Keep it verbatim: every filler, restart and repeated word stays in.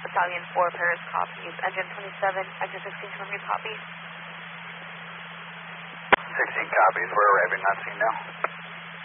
Battalion four, Paris copies. Engine twenty-seven, engine sixteen, confirm your copy. sixteen copies, we're arriving on scene now.